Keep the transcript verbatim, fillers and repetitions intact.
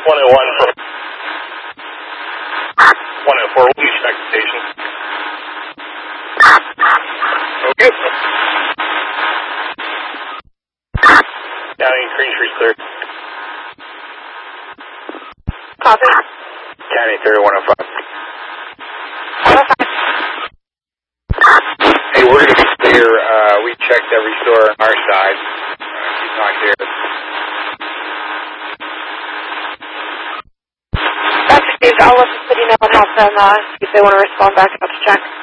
one oh one from one oh four, will you check the station? Okay. County Green Tree clear. Copy. County clear one oh five. one oh five. Hey, we're going to be clear. Uh, we checked every store on our side. Uh, she's not here. That's received. I'll let the city know and have them uh, see if they want to respond back and have to check.